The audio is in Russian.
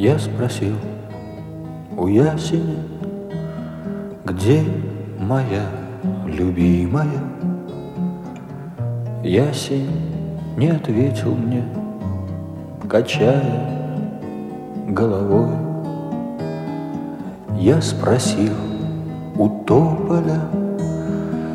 Я спросил у ясеня, где моя любимая? Ясень не ответил мне, качая головой. Я спросил у тополя,